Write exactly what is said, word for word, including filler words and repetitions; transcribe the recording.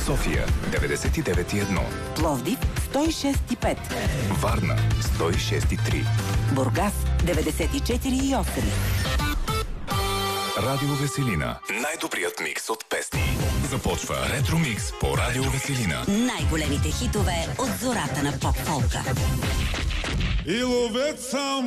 София деветдесет и девет и едно, Пловдив сто и шест и пет, Варна сто и шест и три, Бургас деветдесет и четири и осем. Радио Веселина. Най-добрият микс от песни. Започва Ретро Микс по Радио Веселина. Най-големите хитове от зората на поп-фолка. И ловец сам